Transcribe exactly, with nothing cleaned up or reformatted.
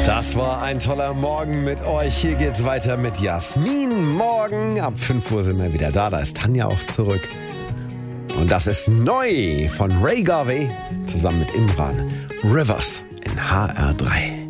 Das war ein toller Morgen mit euch. Hier geht's weiter mit Jasmin. Morgen ab fünf Uhr sind wir wieder da. Da ist Tanja auch zurück. Und das ist neu von Ray Garvey zusammen mit Imran. Rivers in H R drei.